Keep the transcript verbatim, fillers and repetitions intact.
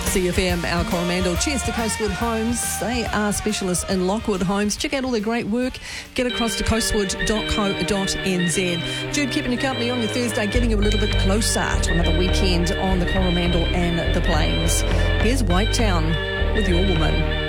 C F M, our Coromandel. Cheers to Coastwood Homes. They are specialists in Lockwood Homes. Check out all their great work. Get across to coastwood dot co dot n z. Jude keeping you company on your Thursday, getting you a little bit closer to another weekend on the Coromandel and the Plains. Here's White Town with Your Woman.